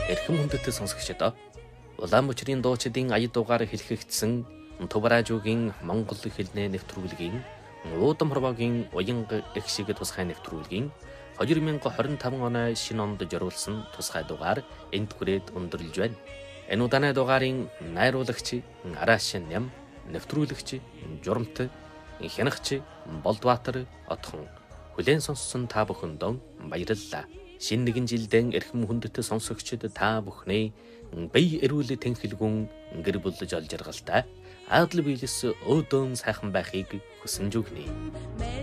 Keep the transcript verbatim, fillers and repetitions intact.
Эрхэм хүндэтгэл сонсогчдоо Улаанбаатарын дуучидын ая дугаар хэлхэгдсэн Тувраажуугийн Монгол хэлний нэвтрүүлгийн Уудам хорвоогийн уянга их шиг тусгай нэвтрүүлгийн хоёр мянга хорин таван оны шинэ онд зориулсан тусгай дугаар энд хүрээд өндөрлж байна. Энэ удааны дугаарын найруулагч Араашин Ням, нэвтрүүлэгч Журамт, хянагч Болдбаатар отхон хүлээн сонссон та бүхэндөө баярлалаа. Шинэ нэгэн жилдээ эрхэм хүндэтгэл сонсогчид та бүхний бие эрүүл тэнхэлгүн гэр бүл жол жаргалтай адал биелэс өөдөн сайхан байхыг хүсэж өгнө.